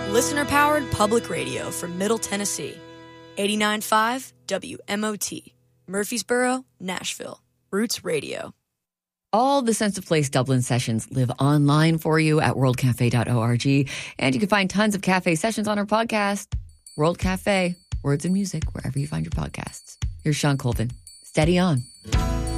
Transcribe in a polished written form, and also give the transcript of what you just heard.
Listener-powered public radio from Middle Tennessee. 89.5 WMOT. Murfreesboro, Nashville. Roots Radio. All the Sense of Place Dublin sessions live online for you at worldcafe.org. And you can find tons of cafe sessions on our podcast. World Cafe, words and music, wherever you find your podcasts. Here's Sean Colvin. Steady on.